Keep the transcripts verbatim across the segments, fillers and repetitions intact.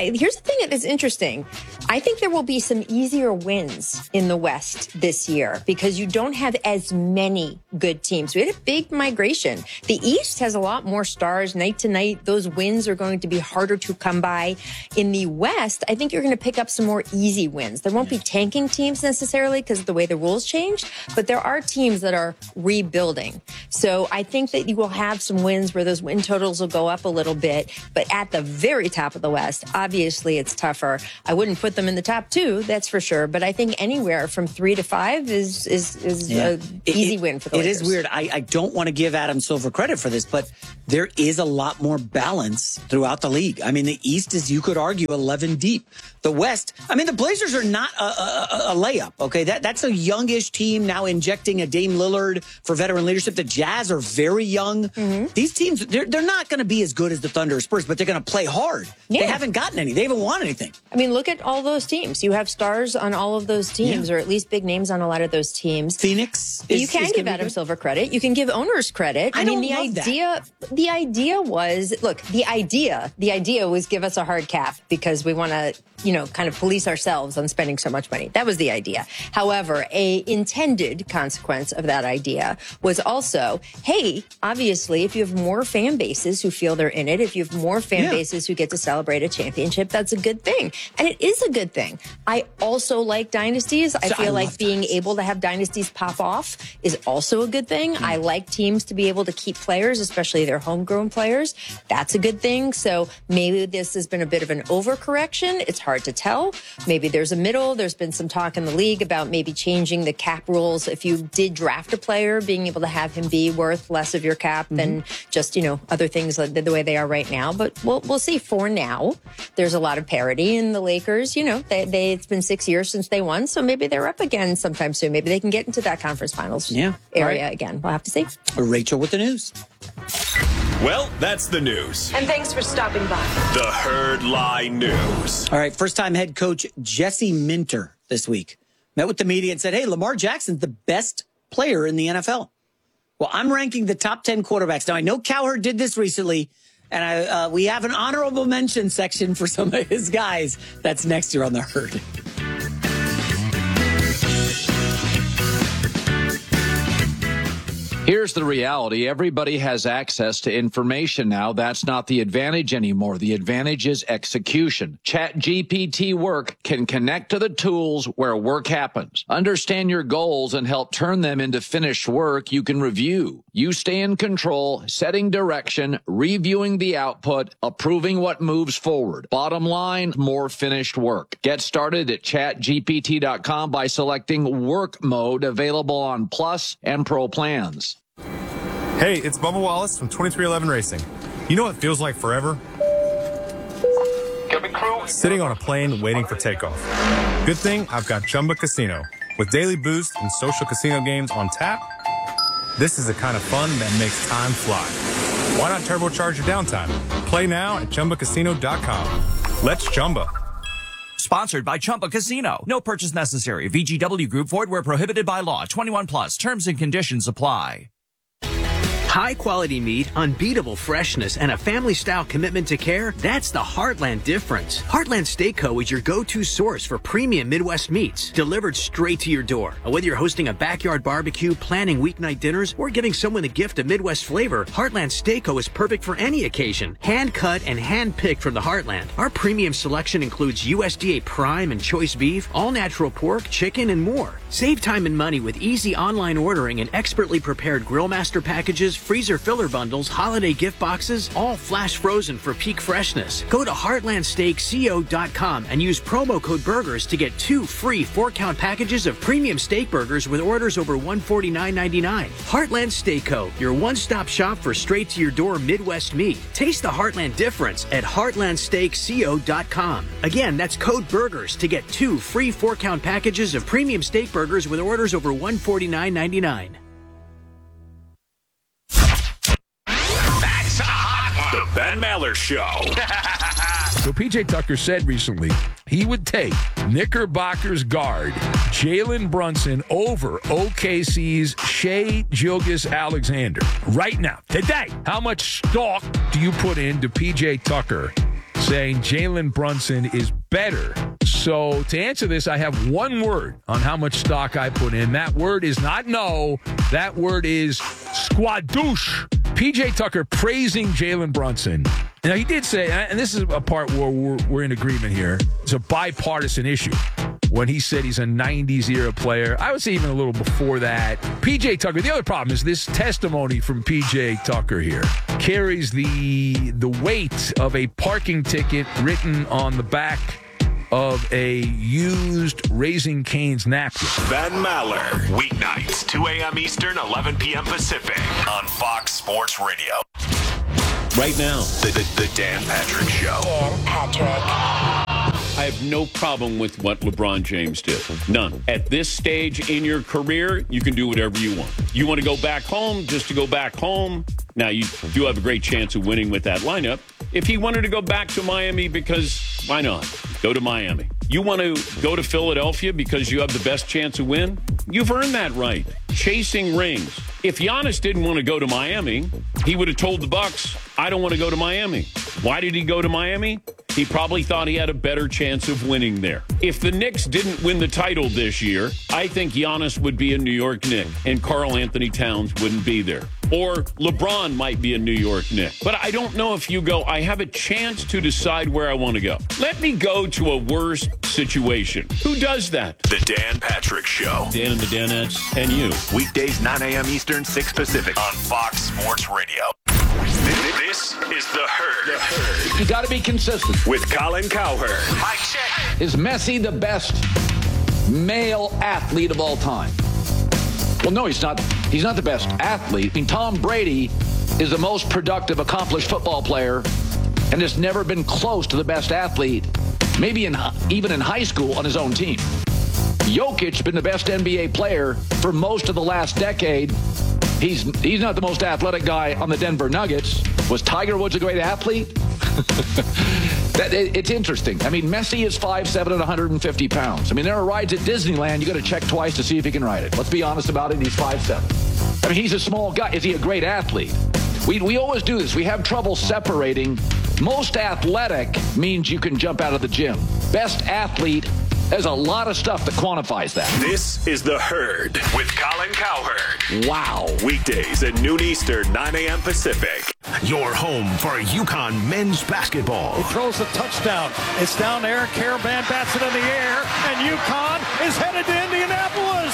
I, here's the thing that is interesting. I think there will be some easier wins in the West this year because you don't have as many good teams. We had a big migration. The East has a lot more stars night to night. Those wins are going to be harder to come by. In the West, I think you're going to pick up some more easy wins. There won't be tanking teams necessarily because of the way the rules changed, but there are teams that are rebuilding. So I think that you will have some wins where those win totals will go up a little bit. But at the very top of the West, obviously it's tougher. I wouldn't put them in the top two, that's for sure. But I think anywhere from three to five is is is yeah. an easy it, win for the it Lakers. It is weird. I, I don't want to give Adam Silver credit for this, but there is a lot more balance throughout the league. I mean, the East is, you could argue, eleven deep. The West, I mean, the Blazers are not a, a, a layup, okay? That That's a youngish team now injecting a Dame Lillard for veteran leadership. The Jazz are very young. Mm-hmm. These teams, they're, they're not going to be as good as the Thunder or Spurs, but they're going to play hard. Yeah. They haven't gotten any. They haven't won anything. I mean, look at all those teams. You have stars on all of those teams, yeah. or at least big names on a lot of those teams. Phoenix is, You can is give Adam Silver credit. You can give owners credit. I, I mean, don't the love idea, that. the idea was, look, the idea, the idea was give us a hard cap because we want to, you know, kind of police ourselves on spending so much money. That was the idea. However, a intended consequence of that idea was also, hey, obviously, if you have more fan bases who feel they're in it, if you have more fan yeah. bases who get to celebrate a championship, that's a good thing. And it is a good thing. I also like dynasties. I so feel I like being dynasties. able to have dynasties pop off is also a good thing. Mm. I like teams to be able to keep players, especially their homegrown players. That's a good thing. So maybe this has been a bit of an overcorrection. It's hard to tell. Maybe there's a middle. There's been some talk in the league about maybe changing the cap rules. If you did draft a player, being able to have him be worth less of your cap mm-hmm. than just, you know, other things like the way they are right now. But we'll we'll see. For now, there's a lot of parity in the Lakers. You know, they, they it's been six years since they won, so maybe they're up again sometime soon. Maybe they can get into that conference finals yeah. area right. again. We'll have to see. Rachel with the news. Well, that's the news. And thanks for stopping by. The Herd Lie News. All right, first-time head coach Jesse Minter this week met with the media and said, hey, Lamar Jackson's the best player in the N F L. Well, I'm ranking the top ten quarterbacks. Now, I know Cowherd did this recently, and I, uh, we have an honorable mention section for some of his guys. That's next year on the Herd. Here's the reality. Everybody has access to information now. That's not the advantage anymore. The advantage is execution. ChatGPT Work can connect to the tools where work happens. Understand your goals and help turn them into finished work you can review. You stay in control, setting direction, reviewing the output, approving what moves forward. Bottom line, more finished work. Get started at chat G P T dot com by selecting Work Mode, available on Plus and Pro plans. Hey, it's Bubba Wallace from twenty-three eleven Racing. You know what feels like forever? Sitting on a plane waiting for takeoff. Good thing I've got Chumba Casino. With daily boost and social casino games on tap, this is the kind of fun that makes time fly. Why not turbocharge your downtime? Play now at Chumba Casino dot com. Let's Chumba. Sponsored by Chumba Casino. No purchase necessary. V G W Group. Void where prohibited by law. twenty-one plus. Terms and conditions apply. High-quality meat, unbeatable freshness, and a family-style commitment to care, that's the Heartland difference. Heartland Steak Co. is your go-to source for premium Midwest meats, delivered straight to your door. Whether you're hosting a backyard barbecue, planning weeknight dinners, or giving someone a gift of Midwest flavor, Heartland Steak Co. is perfect for any occasion. Hand-cut and hand-picked from the Heartland. Our premium selection includes U S D A prime and choice beef, all-natural pork, chicken, and more. Save time and money with easy online ordering and expertly prepared Grillmaster packages, freezer filler bundles, holiday gift boxes, all flash frozen for peak freshness. Go to heartland steak co dot com and use promo code BURGERS to get two free four-count packages of premium steak burgers with orders over one hundred forty-nine ninety-nine. Heartland Steak Co., your one-stop shop for straight-to-your-door Midwest meat. Taste the Heartland difference at heartland steak co dot com. Again, that's code BURGERS to get two free four-count packages of premium steak burgers with orders over one hundred forty-nine ninety-nine. The Ben Maller Show. So P J Tucker said recently he would take Knickerbockers guard Jalen Brunson over O K C's Shai Gilgeous-Alexander right now, today. How much stock do you put into P J Tucker saying Jalen Brunson is better. So to answer this, I have one word on how much stock I put in. That word is not no. That word is squadouche. P J Tucker praising Jalen Brunson. Now, he did say, and this is a part where we're, we're in agreement here, it's a bipartisan issue. When he said he's a nineties era player, I would say even a little before that. P J Tucker, the other problem is this testimony from P J Tucker here carries the the weight of a parking ticket written on the back of a used Raising Cane's napkin. Ben Maller, weeknights, two a.m. Eastern, eleven p.m. Pacific, on Fox Sports Radio. Right now, the, the, the Dan Patrick Show. Dan Patrick. I have no problem with what LeBron James did. None. At this stage in your career, you can do whatever you want. You want to go back home just to go back home. Now, you do have a great chance of winning with that lineup. If he wanted to go back to Miami, because why not? Go to Miami. You want to go to Philadelphia because you have the best chance to win? You've earned that right. Chasing rings. If Giannis didn't want to go to Miami, he would have told the Bucks, I don't want to go to Miami. Why did he go to Miami? He probably thought he had a better chance of winning there. If the Knicks didn't win the title this year, I think Giannis would be a New York Knick and Karl Anthony Towns wouldn't be there. Or LeBron might be a New York Knick. But I don't know if you go, I have a chance to decide where I want to go. Let me go to a worse situation. Who does that? The Dan Patrick Show. Dan and the Danettes and you. Weekdays, nine a.m. Eastern, six Pacific, on Fox Sports Radio. This is The Herd. The Herd. You got to be consistent. With Colin Cowherd. Mike check. Is Messi the best male athlete of all time? Well, no, he's not. He's not the best athlete. I mean, Tom Brady is the most productive, accomplished football player and has never been close to the best athlete, maybe in, even in high school, on his own team. Jokic been the best N B A player for most of the last decade. He's he's not the most athletic guy on the Denver Nuggets. Was Tiger Woods a great athlete? that, it, it's interesting. I mean, Messi is five seven and one hundred fifty pounds. I mean, there are rides at Disneyland you got to check twice to see if he can ride it. Let's be honest about it. He's five seven. I mean, he's a small guy. Is he a great athlete? We we always do this. We have trouble separating. Most athletic means you can jump out of the gym. Best athlete, there's a lot of stuff that quantifies that. This is The Herd with Colin Cowherd. Wow. Weekdays at noon Eastern, nine a.m. Pacific. Your home for UConn men's basketball. He throws the touchdown. It's down there. Caravan bats it in the air, and UConn is headed to Indianapolis.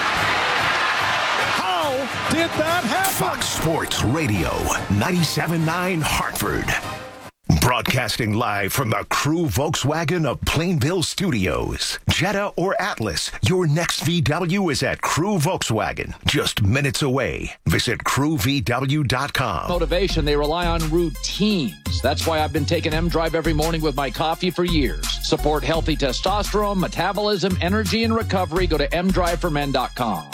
How did that happen? Fox Sports Radio, ninety-seven point nine Hartford. Broadcasting live from the Crew Volkswagen of Plainville Studios. Jetta or Atlas, your next V W is at Crew Volkswagen. Just minutes away. Visit crew v w dot com. Motivation, they rely on routines. That's why I've been taking M-Drive every morning with my coffee for years. Support healthy testosterone, metabolism, energy, and recovery. Go to m drive for men dot com.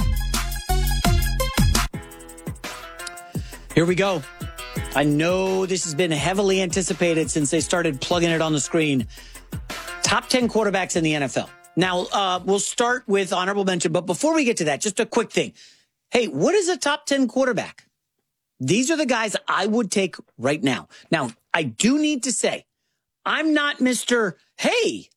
Here we go. I know this has been heavily anticipated since they started plugging it on the screen. Top ten quarterbacks in the N F L. Now, uh, we'll start with honorable mention, but before we get to that, just a quick thing. Hey, what is a top ten quarterback? These are the guys I would take right now. Now, I do need to say, I'm not Mister Hey,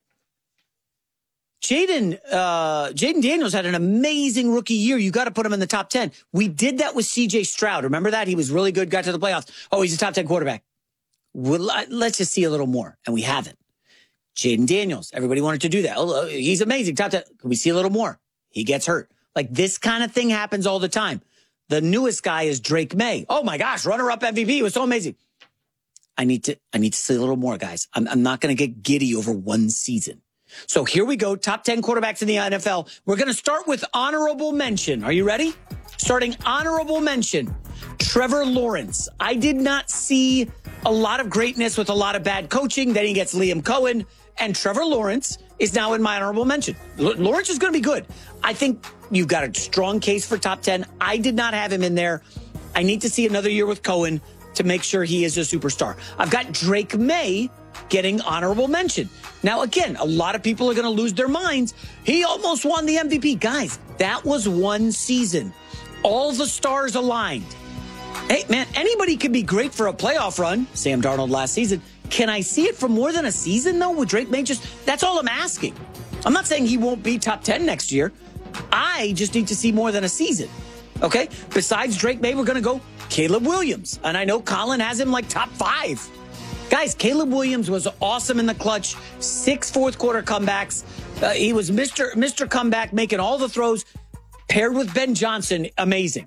Jaden uh, Jaden Daniels had an amazing rookie year. You got to put him in the top ten. We did that with C J Stroud. Remember that? He was really good, got to the playoffs. Oh, he's a top ten quarterback. Well, let's just see a little more, and we haven't. Jaden Daniels, everybody wanted to do that. Oh, he's amazing, top ten. Can we see a little more? He gets hurt. Like, this kind of thing happens all the time. The newest guy is Drake May. Oh, my gosh, runner-up M V P. It was so amazing. I need to I need to see a little more, guys. I'm, I'm not going to get giddy over one season. So here we go. Top ten quarterbacks in the N F L. We're going to start with honorable mention. Are you ready? Starting honorable mention. Trevor Lawrence. I did not see a lot of greatness with a lot of bad coaching. Then he gets Liam Cohen. And Trevor Lawrence is now in my honorable mention. L- Lawrence is going to be good. I think you've got a strong case for top ten. I did not have him in there. I need to see another year with Cohen to make sure he is a superstar. I've got Drake May getting honorable mention. Now, again, a lot of people are going to lose their minds. He almost won the M V P. Guys, that was one season. All the stars aligned. Hey, man, anybody can be great for a playoff run. Sam Darnold last season. Can I see it for more than a season, though, with Drake May? Just, that's all I'm asking. I'm not saying he won't be top ten next year. I just need to see more than a season. Okay? Besides Drake May, we're going to go Caleb Williams. And I know Colin has him like top five. Guys, Caleb Williams was awesome in the clutch. Six fourth quarter comebacks. Uh, he was Mister Mister Comeback, making all the throws. Paired with Ben Johnson, amazing.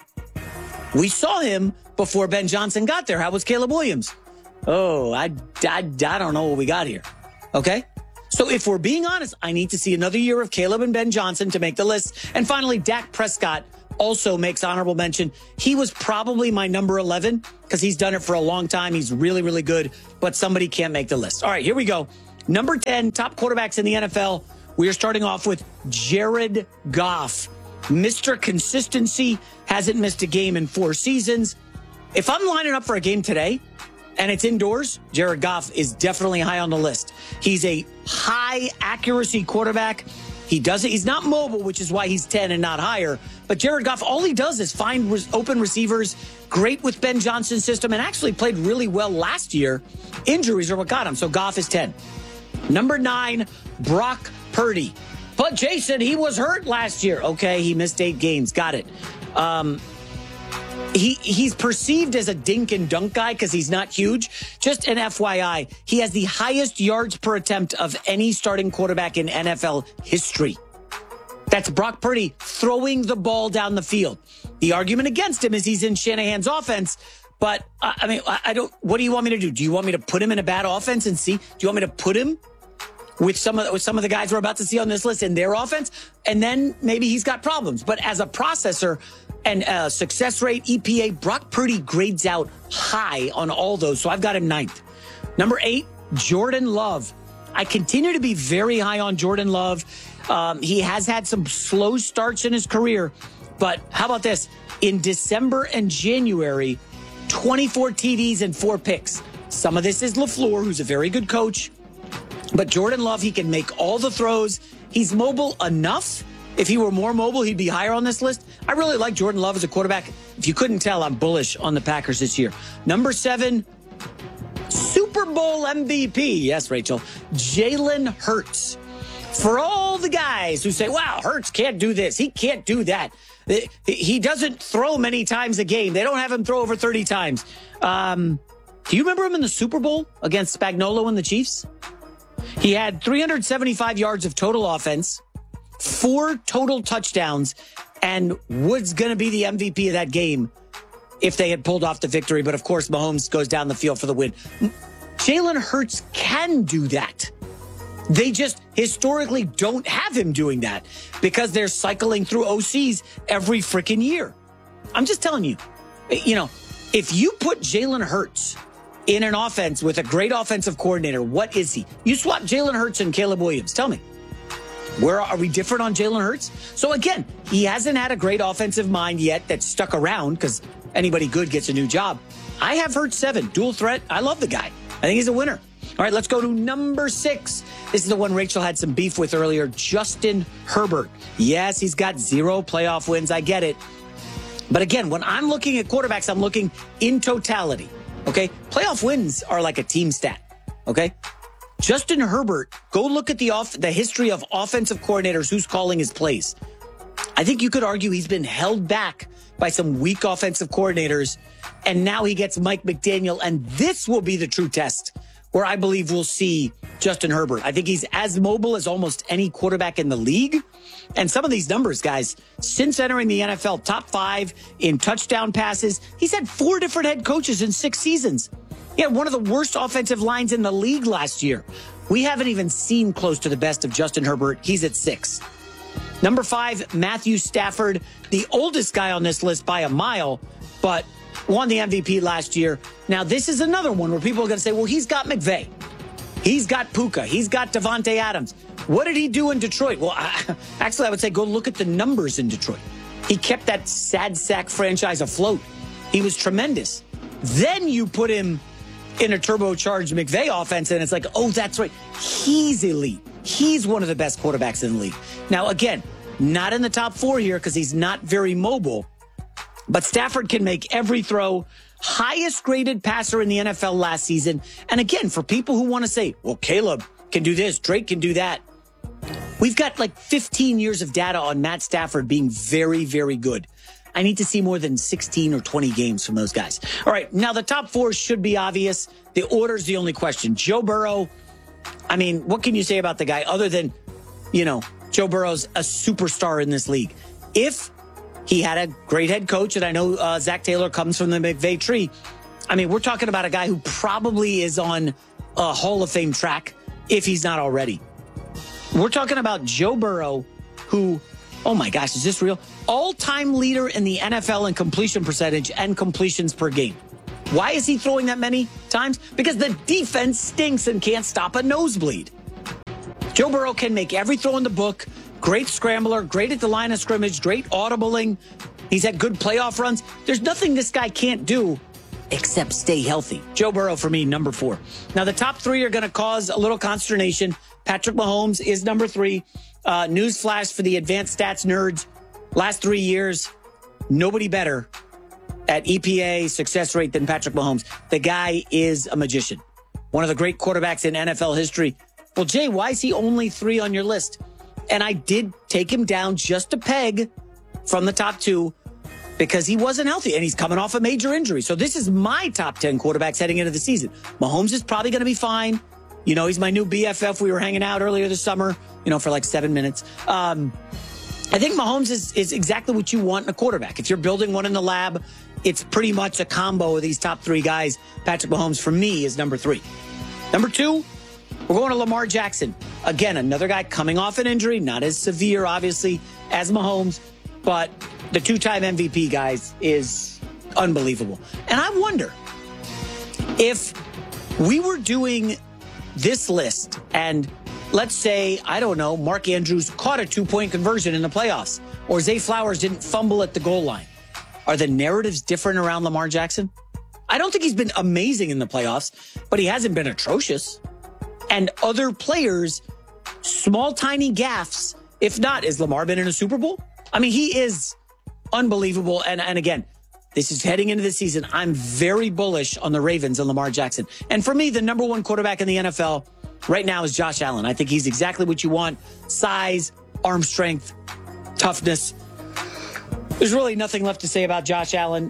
We saw him before Ben Johnson got there. How was Caleb Williams? Oh, I, I, I don't know what we got here. Okay? So if we're being honest, I need to see another year of Caleb and Ben Johnson to make the list. And finally, Dak Prescott also makes honorable mention. He was probably my number eleven because he's done it for a long time. He's really, really good, but somebody can't make the list. All right, here we go. Number ten, top quarterbacks in the N F L. We are starting off with Jared Goff. Mister Consistency, hasn't missed a game in four seasons. If I'm lining up for a game today and it's indoors, Jared Goff is definitely high on the list. He's a high accuracy quarterback. He does it. He's not mobile, which is why he's ten and not higher. But Jared Goff, all he does is find res- open receivers. Great with Ben Johnson's system and actually played really well last year. Injuries are what got him. So Goff is ten. Number nine, Brock Purdy. But Jason, he was hurt last year. Okay, he missed eight games. Got it. Um, he he's perceived as a dink and dunk guy because he's not huge. Just an F Y I, he has the highest yards per attempt of any starting quarterback in N F L history. That's Brock Purdy throwing the ball down the field. The argument against him is he's in Shanahan's offense. But, uh, I mean, I, I don't, what do you want me to do? Do you want me to put him in a bad offense and see? Do you want me to put him with some of, with some of the guys we're about to see on this list in their offense? And then maybe he's got problems. But as a processor and uh, success rate, E P A, Brock Purdy grades out high on all those. So I've got him ninth. Number eight, Jordan Love. I continue to be very high on Jordan Love. Um, he has had some slow starts in his career. But how about this? In December and January, twenty-four T Ds and four picks. Some of this is LaFleur, who's a very good coach. But Jordan Love, he can make all the throws. He's mobile enough. If he were more mobile, he'd be higher on this list. I really like Jordan Love as a quarterback. If you couldn't tell, I'm bullish on the Packers this year. Number seven, Super Bowl M V P. Yes, Rachel. Jalen Hurts. For all the guys who say, wow, Hurts can't do this. He can't do that. He doesn't throw many times a game. They don't have him throw over thirty times. Um, do you remember him in the Super Bowl against Spagnuolo and the Chiefs? He had three hundred seventy-five yards of total offense, four total touchdowns, and Wood's going to be the M V P of that game if they had pulled off the victory. But, of course, Mahomes goes down the field for the win. Jalen Hurts can do that. They just historically don't have him doing that because they're cycling through O Cs every freaking year. I'm just telling you, you know, if you put Jalen Hurts in an offense with a great offensive coordinator, what is he? You swap Jalen Hurts and Caleb Williams. Tell me, where are we different on Jalen Hurts? So again, he hasn't had a great offensive mind yet that's stuck around because anybody good gets a new job. I have Hurts seven, dual threat. I love the guy. I think he's a winner. All right, let's go to number six. This is the one Rachel had some beef with earlier. Justin Herbert. Yes, he's got zero playoff wins. I get it. But again, when I'm looking at quarterbacks, I'm looking in totality. Okay? Playoff wins are like a team stat. Okay? Justin Herbert, go look at the off the history of offensive coordinators who's calling his plays. I think you could argue he's been held back by some weak offensive coordinators, and now he gets Mike McDaniel, and this will be the true test where I believe we'll see Justin Herbert. I think he's as mobile as almost any quarterback in the league. And some of these numbers, guys, since entering the N F L, top five in touchdown passes. He's had four different head coaches in six seasons. He had one of the worst offensive lines in the league last year. We haven't even seen close to the best of Justin Herbert. He's at six. Number five, Matthew Stafford, the oldest guy on this list by a mile, but won the M V P last year. Now, this is another one where people are going to say, well, he's got McVay. He's got Puka. He's got Devontae Adams. What did he do in Detroit? Well, I, actually, I would say go look at the numbers in Detroit. He kept that sad sack franchise afloat. He was tremendous. Then you put him in a turbocharged McVay offense, and it's like, oh, that's right. He's elite. He's one of the best quarterbacks in the league. Now, again, not in the top four here because he's not very mobile. But Stafford can make every throw. highest graded passer in the N F L last season. And again, for people who want to say, well, Caleb can do this, Drake can do that. We've got like fifteen years of data on Matt Stafford being very, very good. I need to see more than sixteen or twenty games from those guys. All right, now the top four should be obvious. The order's the only question. Joe Burrow, I mean, what can you say about the guy other than, you know, Joe Burrow's a superstar in this league? If he had a great head coach, and I know uh, Zach Taylor comes from the McVay tree, I mean, we're talking about a guy who probably is on a Hall of Fame track if he's not already. We're talking about Joe Burrow, who, oh my gosh, is this real? All-time leader in the N F L in completion percentage and completions per game. Why is he throwing that many times? Because the defense stinks and can't stop a nosebleed. Joe Burrow can make every throw in the book. Great scrambler, great at the line of scrimmage, great audibling. He's had good playoff runs. There's nothing this guy can't do except stay healthy. Joe Burrow, for me, number four. Now, the top three are going to cause a little consternation. Patrick Mahomes is number three. Uh, newsflash for the advanced stats nerds. Last three years, nobody better at E P A success rate than Patrick Mahomes. The guy is a magician. One of the great quarterbacks in N F L history. Well, Jay, why is he only three on your list? And I did take him down just a peg from the top two because he wasn't healthy and he's coming off a major injury. So this is my top ten quarterbacks heading into the season. Mahomes is probably going to be fine. You know, he's my new B F F. We were hanging out earlier this summer, you know, for like seven minutes. Um, I think Mahomes is, is exactly what you want in a quarterback. If you're building one in the lab, it's pretty much a combo of these top three guys. Patrick Mahomes, for me, is number three. Number two, we're going to Lamar Jackson. Again, another guy coming off an injury, not as severe, obviously, as Mahomes, but the two-time M V P, guys, is unbelievable. And I wonder if we were doing this list and let's say, I don't know, Mark Andrews caught a two-point conversion in the playoffs or Zay Flowers didn't fumble at the goal line. Are the narratives different around Lamar Jackson? I don't think he's been amazing in the playoffs, but he hasn't been atrocious. And other players, small, tiny gaffes. If not, has Lamar been in a Super Bowl? I mean, he is unbelievable. And, and again, this is heading into the season. I'm very bullish on the Ravens and Lamar Jackson. And for me, the number one quarterback in the N F L right now is Josh Allen. I think he's exactly what you want. Size, arm strength, toughness. There's really nothing left to say about Josh Allen,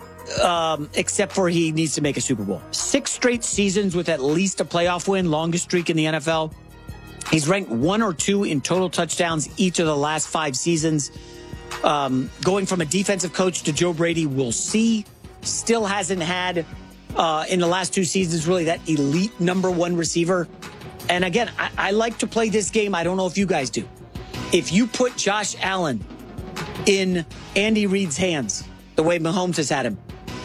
um, except for he needs to make a Super Bowl. Six straight seasons with at least a playoff win, longest streak in the N F L. He's ranked one or two in total touchdowns each of the last five seasons. Um, going from a defensive coach to Joe Brady, we'll see. Still hasn't had, uh, in the last two seasons, really that elite number one receiver. And again, I, I like to play this game. I don't know if you guys do. If you put Josh Allen in Andy Reid's hands, the way Mahomes has had him,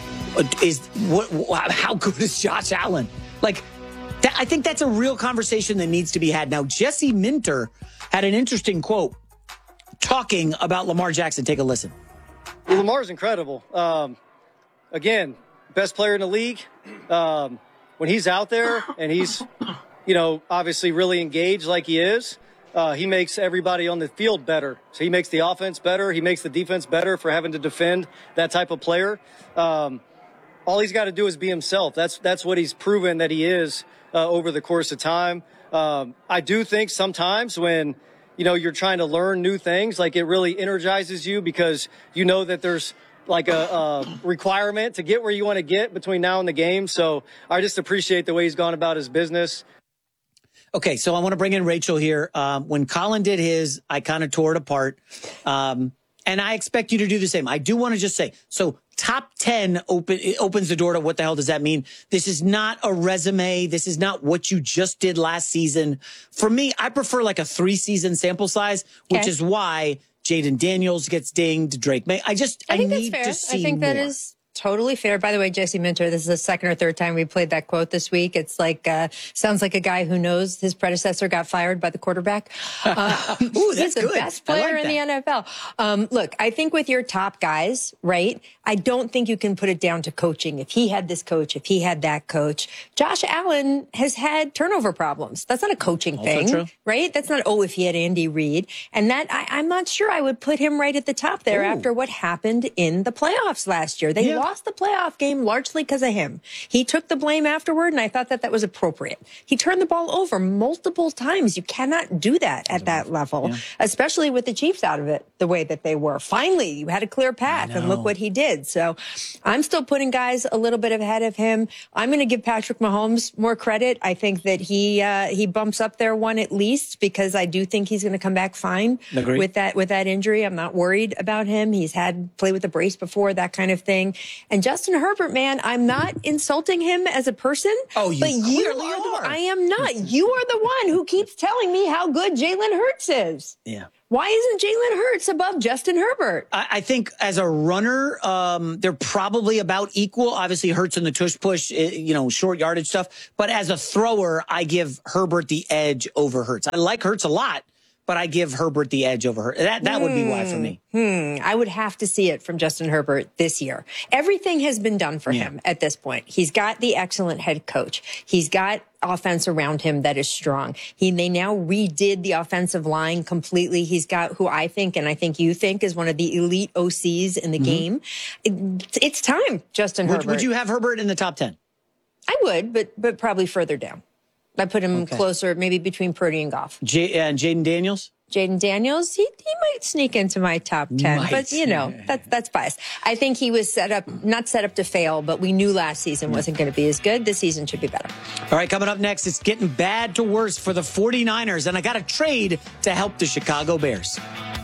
is what? How good is Josh Allen? Like, that, I think that's a real conversation that needs to be had. Now, Jesse Minter had an interesting quote talking about Lamar Jackson. Take a listen. Well, Lamar's incredible. Um, again, best player in the league. Um, when he's out there and he's, you know, obviously really engaged like he is, uh, he makes everybody on the field better. So he makes the offense better. He makes the defense better for having to defend that type of player. Um, all he's got to do is be himself. That's that's what he's proven that he is uh, over the course of time. Um, I do think sometimes when, you know, you're trying to learn new things, like it really energizes you because you know that there's like a, a requirement to get where you want to get between now and the game. So I just appreciate the way he's gone about his business. Okay, so I want to bring in Rachel here. Um, when Colin did his, I kind of tore it apart. Um, and I expect you to do the same. I do want to just say, so top ten open, it opens the door to what the hell does that mean? This is not a resume. This is not what you just did last season. For me, I prefer like a three season sample size, which Okay. is why Jaden Daniels gets dinged, Drake May. I just, I, I think need that's to fair. see I think that more. is totally fair. By the way, Jesse Minter, this is the second or third time we played that quote this week. It's like, uh, sounds like a guy who knows his predecessor got fired by the quarterback. Uh, Ooh, that's he's the good. best I player like in the that. N F L. Um, look, I think with your top guys, right, I don't think you can put it down to coaching. If he had this coach, if he had that coach, Josh Allen has had turnover problems. That's not a coaching Also thing, true. right? That's not, oh, if he had Andy Reid. And that, I, I'm not sure I would put him right at the top there Ooh. after what happened in the playoffs last year. They Yeah. lost the playoff game largely because of him. He took the blame afterward, and I thought that that was appropriate. He turned the ball over multiple times. You cannot do that at that level, yeah. especially with the Chiefs out of it the way that they were. Finally, you had a clear path, and look what he did. So I'm still putting guys a little bit ahead of him. I'm going to give Patrick Mahomes more credit. I think that he uh, he bumps up there one at least because I do think he's going to come back fine Agreed. with that with that injury. I'm not worried about him. He's had play with a brace before, that kind of thing. And Justin Herbert, man, I'm not insulting him as a person. Oh, you but you are. are. The, I am not. You are the one who keeps telling me how good Jalen Hurts is. Yeah. Why isn't Jalen Hurts above Justin Herbert? I, I think as a runner, um, they're probably about equal. Obviously, Hurts in the tush push, you know, short yardage stuff. But as a thrower, I give Herbert the edge over Hurts. I like Hurts a lot, but I give Herbert the edge over Hurts. That that would be why for me. Hmm. I would have to see it from Justin Herbert this year. Everything has been done for yeah. him at this point. He's got the excellent head coach. He's got offense around him that is strong. He they now redid the offensive line completely. He's got who I think, and I think you think, is one of the elite O Cs in the mm-hmm. game. It, it's time, Justin would, Herbert. Would you have Herbert in the top ten? I would, but but probably further down. I put him okay. closer, maybe between Purdy and Goff. J- and Jaden Daniels? Jaden Daniels, he, he might sneak into my top ten, might. but you know, that's, that's biased. I think he was set up, not set up to fail, but we knew last season wasn't going to be as good. This season should be better. All right, coming up next, it's getting bad to worse for the 49ers, and I got a trade to help the Chicago Bears.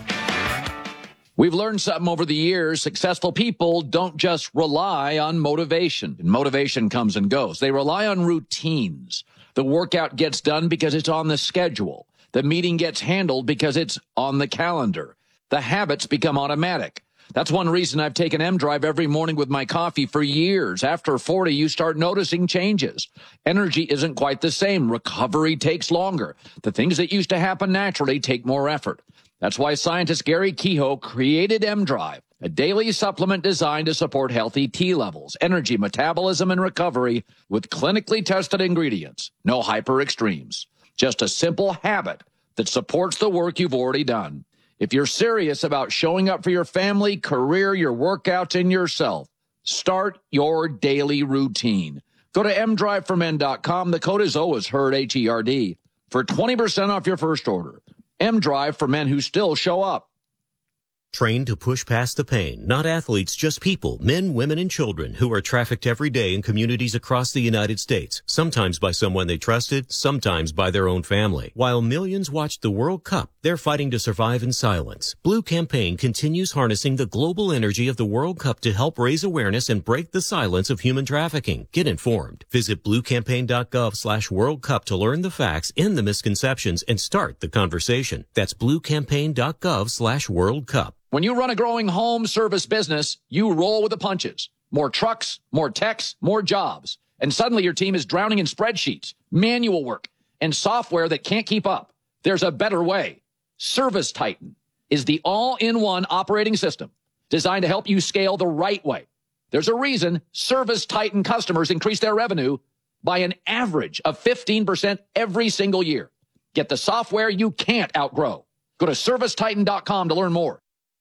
We've learned something over the years. Successful people don't just rely on motivation. Motivation comes and goes. They rely on routines. The workout gets done because it's on the schedule. The meeting gets handled because it's on the calendar. The habits become automatic. That's one reason I've taken M-Drive every morning with my coffee for years. After forty, you start noticing changes. Energy isn't quite the same. Recovery takes longer. The things that used to happen naturally take more effort. That's why scientist Gary Kehoe created M-Drive, a daily supplement designed to support healthy T levels, energy, metabolism, and recovery with clinically tested ingredients. No hyper extremes. Just a simple habit that supports the work you've already done. If you're serious about showing up for your family, career, your workouts, and yourself, start your daily routine. Go to m drive for men dot com. The code is always HERD, H E R D, for twenty percent off your first order. M-Drive for men who still show up. Trained to push past the pain, not athletes, just people, men, women, and children who are trafficked every day in communities across the United States, sometimes by someone they trusted, sometimes by their own family. While millions watched the World Cup, they're fighting to survive in silence. Blue Campaign continues harnessing the global energy of the World Cup to help raise awareness and break the silence of human trafficking. Get informed. Visit blue campaign dot gov slash World Cup to learn the facts, end the misconceptions, and start the conversation. That's blue campaign dot gov slash World Cup. When you run a growing home service business, you roll with the punches. More trucks, more techs, more jobs. And suddenly your team is drowning in spreadsheets, manual work, and software that can't keep up. There's a better way. Service Titan is the all-in-one operating system designed to help you scale the right way. There's a reason Service Titan customers increase their revenue by an average of fifteen percent every single year. Get the software you can't outgrow. Go to service titan dot com to learn more.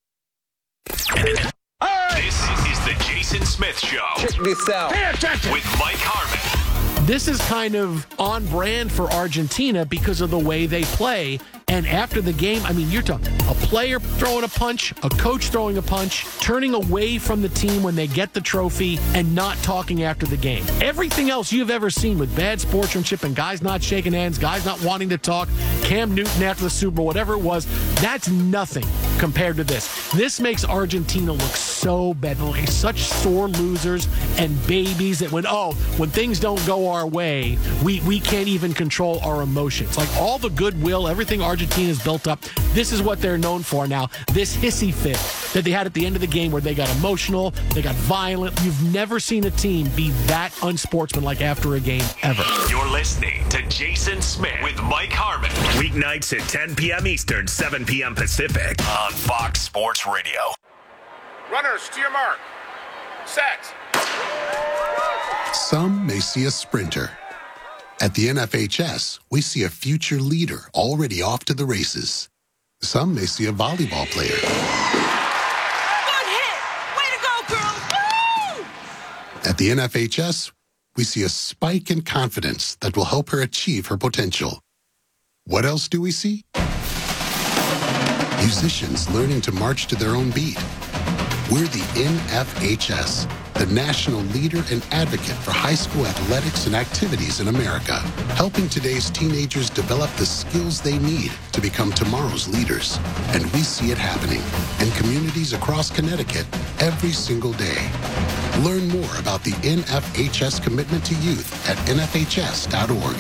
This is the Jason Smith Show. Check this out. Pay attention. With Mike Harmon. This is kind of on brand for Argentina because of the way they play. And after the game, I mean, you're talking a player throwing a punch, a coach throwing a punch, turning away from the team when they get the trophy, and not talking after the game. Everything else you've ever seen with bad sportsmanship and guys not shaking hands, guys not wanting to talk, Cam Newton after the Super Bowl, whatever it was, that's nothing compared to this. This makes Argentina look so bad. They're like such sore losers and babies that when, oh, when things don't go our way, we, we can't even control our emotions. Like all the goodwill, everything Argentina's built up, this is what they're known for now. This hissy fit that they had at the end of the game where they got emotional, they got violent. You've never seen a team be that unsportsmanlike after a game ever. You're listening to Jason Smith with Mike Harmon. Weeknights at ten p.m. Eastern, seven p.m. Pacific on Fox Sports Radio. Runners to your mark. Set. Some may see a sprinter. At the N F H S, we see a future leader already off to the races. Some may see a volleyball player. Good hit! Way to go, girls! Woo! At the N F H S, we see a spike in confidence that will help her achieve her potential. What else do we see? Musicians learning to march to their own beat. We're the N F H S, the national leader and advocate for high school athletics and activities in America, helping today's teenagers develop the skills they need to become tomorrow's leaders. And we see it happening in communities across Connecticut every single day. Learn more about the N F H S commitment to youth at N F H S dot org.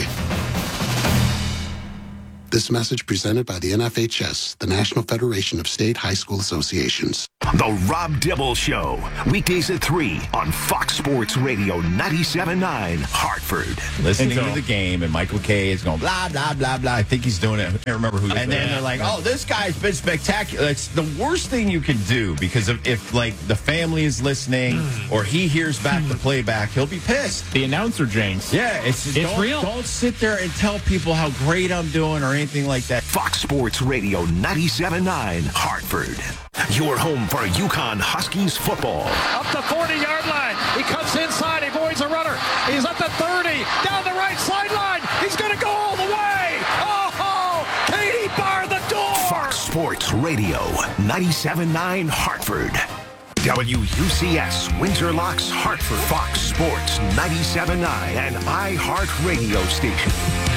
This message presented by the N F H S, the National Federation of State High School Associations. The Rob Dibble Show, weekdays at three on Fox Sports Radio ninety-seven point nine, Hartford. Listening to the game, and Michael Kay is going blah, blah, blah, blah. I think he's doing it. I can't remember who. And then they're like, oh, this guy's been spectacular. It's the worst thing you can do, because if, if like, the family is listening or he hears back the playback, he'll be pissed. The announcer, James. Yeah, it's, it's don't, real. Don't sit there and tell people how great I'm doing or anything like that. Fox Sports Radio ninety-seven point nine, Hartford. Your home for UConn Huskies football. Up the forty-yard line. He cuts inside. He avoids a runner. He's at the thirty. Down the right sideline. He's going to go all the way. Oh, Katie bar the door. Fox Sports Radio ninety-seven point nine, Hartford. W U C S Windsor Locks Hartford. Fox Sports ninety-seven point nine, an iHeart radio station.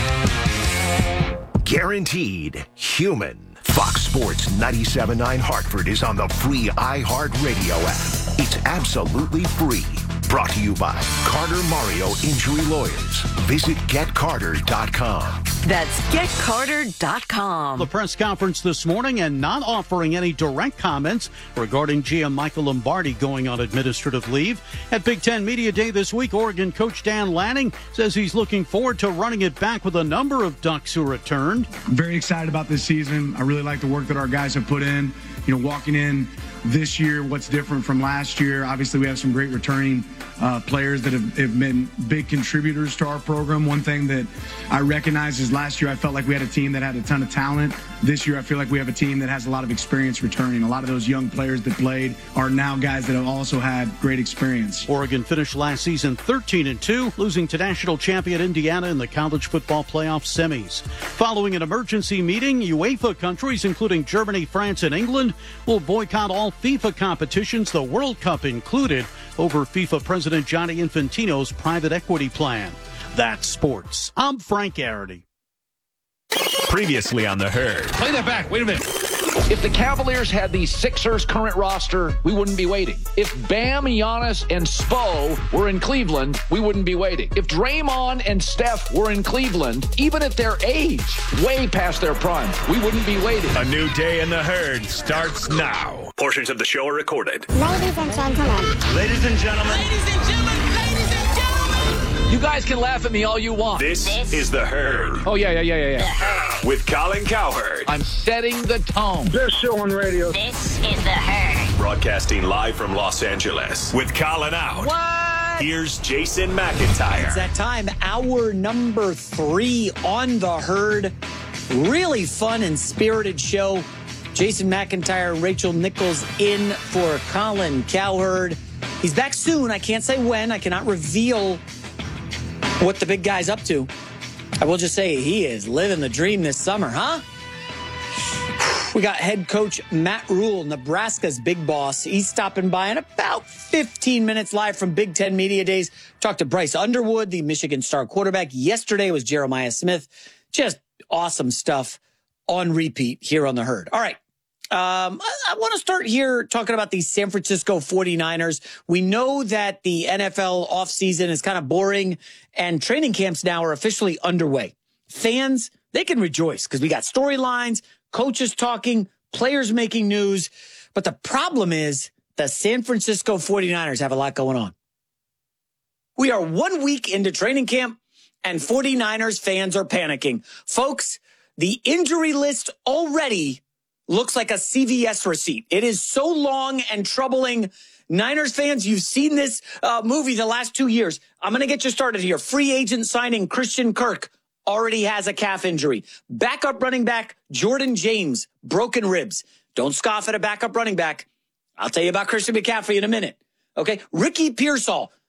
Guaranteed human. Fox Sports ninety-seven point nine Hartford is on the free iHeart Radio app. It's absolutely free. Brought to you by Carter Mario Injury Lawyers. Visit get carter dot com. That's get carter dot com. The press conference this morning and not offering any direct comments regarding G M Michael Lombardi going on administrative leave. At Big Ten Media Day this week, Oregon coach Dan Lanning says he's looking forward to running it back with a number of Ducks who returned. I'm very excited about this season. I really like the work that our guys have put in. You know, walking in this year, what's different from last year? Obviously, we have some great returning uh, players that have, have been big contributors to our program. One thing that I recognize is last year I felt like we had a team that had a ton of talent. This year I feel like we have a team that has a lot of experience returning. A lot of those young players that played are now guys that have also had great experience. Oregon finished last season thirteen and two, losing to national champion Indiana in the college football playoff semis. Following an emergency meeting, UEFA countries, including Germany, France, and England, will boycott all FIFA competitions, the World Cup included, over FIFA President Gianni Infantino's private equity plan. That's sports. I'm Frank Garrity. Previously on The Herd. Play that back. Wait a minute. If the Cavaliers had the Sixers' current roster, we wouldn't be waiting. If Bam, Giannis, and Spo were in Cleveland, we wouldn't be waiting. If Draymond and Steph were in Cleveland, even at their age, way past their prime, we wouldn't be waiting. A new day in The Herd starts now. Portions of the show are recorded. Ladies and gentlemen. Ladies and gentlemen. Ladies and gentlemen. Ladies and gentlemen. You guys can laugh at me all you want. This, this is The Herd. Oh, yeah, yeah, yeah, yeah, yeah. With Colin Cowherd. I'm setting the tone. Best show on radio. This is The Herd. Broadcasting live from Los Angeles. With Colin out. What? Here's Jason McIntyre. It's that time. Hour number three on The Herd. Really fun and spirited show. Jason McIntyre, Rachel Nichols in for Colin Cowherd. He's back soon. I can't say when. I cannot reveal what the big guy's up to. I will just say he is living the dream this summer, huh? We got head coach Matt Rule, Nebraska's big boss. He's stopping by in about fifteen minutes live from Big Ten Media Days. Talked to Bryce Underwood, the Michigan star quarterback. Yesterday was Jeremiah Smith. Just awesome stuff on repeat here on The Herd. All right. Um, I, I want to start here talking about the San Francisco forty-niners. We know that the N F L offseason is kind of boring and training camps now are officially underway. Fans, they can rejoice because we got storylines, coaches talking, players making news. But the problem is the San Francisco forty-niners have a lot going on. We are one week into training camp and forty-niners fans are panicking. Folks, the injury list already looks like a C V S receipt. It is so long and troubling. Niners fans, you've seen this uh, movie the last two years. I'm going to get you started here. Free agent signing Christian Kirk already has a calf injury. Backup running back Jordan James, broken ribs. Don't scoff at a backup running back. I'll tell you about Christian McCaffrey in a minute. Okay. Ricky Pearsall,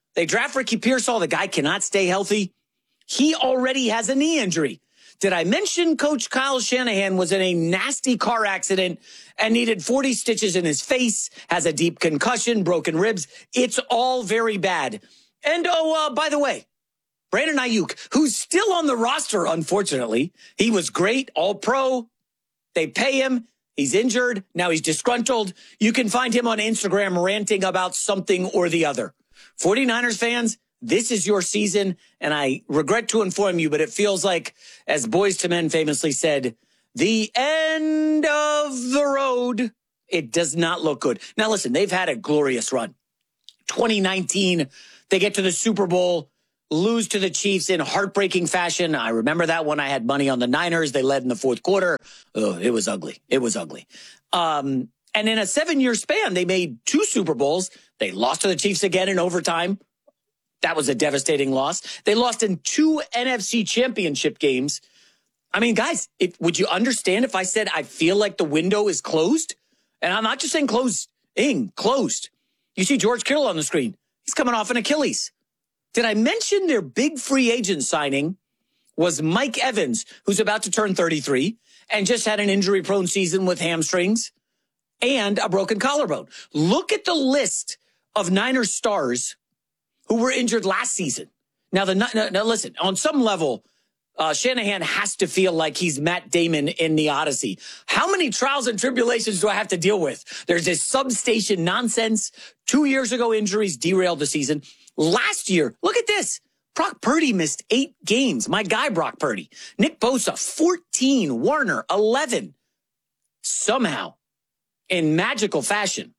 They draft Ricky Pearsall. The guy cannot stay healthy. He already has a knee injury. Did I mention Coach Kyle Shanahan was in a nasty car accident and needed forty stitches in his face, has a deep concussion, broken ribs? It's all very bad. And, oh, uh, by the way, Brandon Ayuk, who's still on the roster, unfortunately. He was great, all pro. They pay him. He's injured. Now he's disgruntled. You can find him on Instagram ranting about something or the other. 49ers fans, this is your season, and I regret to inform you, but it feels like, as Boyz two Men famously said, the end of the road. It does not look good. Now, listen, they've had a glorious run. twenty nineteen, they get to the Super Bowl, lose to the Chiefs in heartbreaking fashion. I remember that one. I had money on the Niners. They led in the fourth quarter. Oh, it was ugly. It was ugly. Um, and in a seven-year span, they made two Super Bowls. They lost to the Chiefs again in overtime. That was a devastating loss. They lost in two N F C championship games. I mean, guys, if, would you understand if I said I feel like the window is closed? And I'm not just saying closing, closed. You see George Kittle on the screen. He's coming off an Achilles. Did I mention their big free agent signing was Mike Evans, who's about to turn thirty-three and just had an injury-prone season with hamstrings and a broken collarbone. Look at the list of Niners stars who were injured last season. Now, the now, now listen, on some level, uh, Shanahan has to feel like he's Matt Damon in the Odyssey. How many trials and tribulations do I have to deal with? There's this substation nonsense. Two years ago, injuries derailed the season. Last year, look at this. Brock Purdy missed eight games. My guy, Brock Purdy. Nick Bosa, fourteen. Warner, eleven. Somehow, in magical fashion,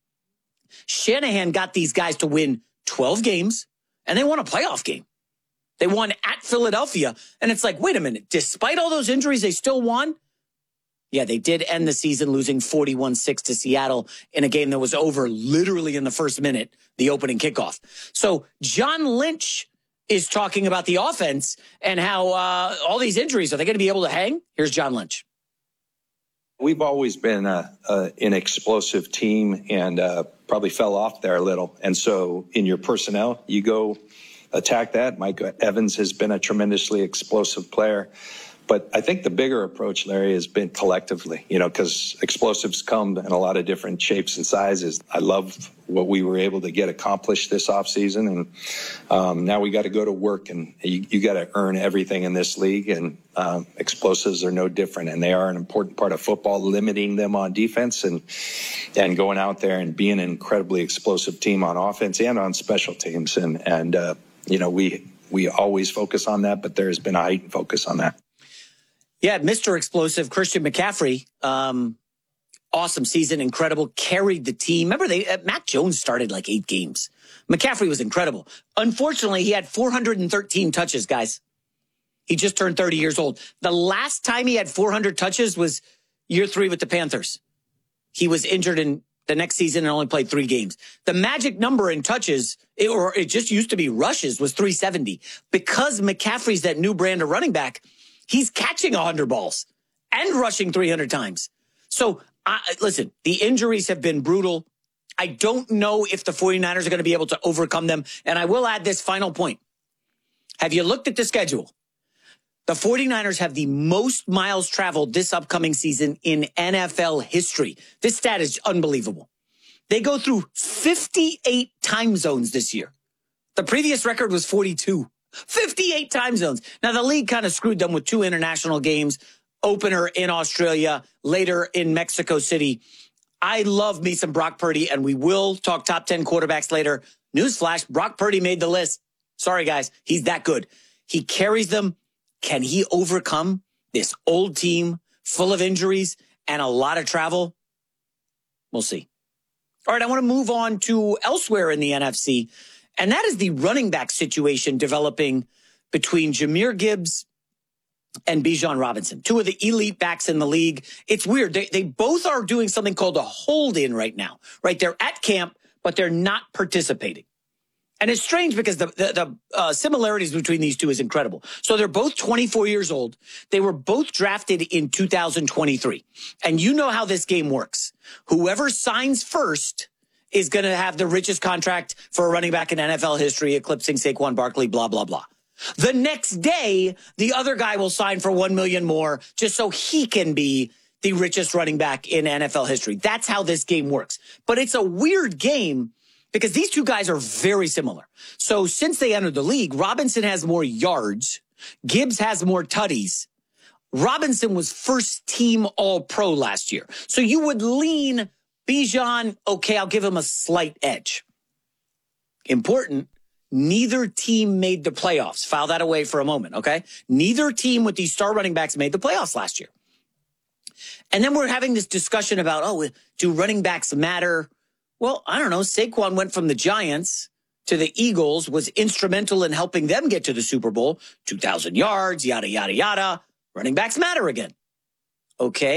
Shanahan got these guys to win twelve games. And they won a playoff game. They won at Philadelphia. And it's like, wait a minute. Despite all those injuries, they still won? Yeah, they did end the season losing forty-one six to Seattle in a game that was over literally in the first minute, the opening kickoff. So John Lynch is talking about the offense and how uh, all these injuries, are they going to be able to hang? Here's John Lynch. We've always been a, a, an explosive team and uh, probably fell off there a little. And so in your personnel, you go attack that. Mike Evans has been a tremendously explosive player. But I think the bigger approach, Larry, has been collectively, you know, because explosives come in a lot of different shapes and sizes. I love what we were able to get accomplished this offseason. And um, now we got to go to work, and you, you got to earn everything in this league. And um, explosives are no different. And they are an important part of football, limiting them on defense and and going out there and being an incredibly explosive team on offense and on special teams. And, and uh, you know, we, we always focus on that, but there has been a heightened focus on that. Yeah, Mister Explosive, Christian McCaffrey, um, awesome season, incredible, carried the team. Remember, they uh, Mac Jones started like eight games. McCaffrey was incredible. Unfortunately, he had four hundred thirteen touches, guys. He just turned thirty years old. The last time he had four hundred touches was year three with the Panthers. He was injured in the next season and only played three games. The magic number in touches, it, or it just used to be rushes, was three seventy. Because McCaffrey's that new brand of running back, he's catching one hundred balls and rushing three hundred times. So, uh, listen, the injuries have been brutal. I don't know if the 49ers are going to be able to overcome them. And I will add this final point. Have you looked at the schedule? The 49ers have the most miles traveled this upcoming season in N F L history. This stat is unbelievable. They go through fifty-eight time zones this year. The previous record was forty-two. fifty-eight time zones. Now, the league kind of screwed them with two international games, opener in Australia, later in Mexico City. I love me some Brock Purdy, and we will talk top ten quarterbacks later. Newsflash, Brock Purdy made the list. Sorry, guys. He's that good. He carries them. Can he overcome this old team full of injuries and a lot of travel? We'll see. All right, I want to move on to elsewhere in the N F C. And that is the running back situation developing between Jahmyr Gibbs and Bijan Robinson, two of the elite backs in the league. It's weird. They, they both are doing something called a hold-in right now, right? They're at camp, but they're not participating. And it's strange because the, the, the uh, similarities between these two is incredible. So they're both twenty-four years old. They were both drafted in two thousand twenty-three. And you know how this game works. Whoever signs first is going to have the richest contract for a running back in N F L history, eclipsing Saquon Barkley, blah, blah, blah. The next day, the other guy will sign for one million dollars more just so he can be the richest running back in N F L history. That's how this game works. But it's a weird game because these two guys are very similar. So since they entered the league, Robinson has more yards. Gibbs has more tutties. Robinson was first team all-pro last year. So you would lean Bijan, okay, I'll give him a slight edge. Important, neither team made the playoffs. File that away for a moment, okay? Neither team with these star running backs made the playoffs last year. And then we're having this discussion about, oh, do running backs matter? Well, I don't know. Saquon went from the Giants to the Eagles, was instrumental in helping them get to the Super Bowl. two thousand yards, yada, yada, yada. Running backs matter again. Okay.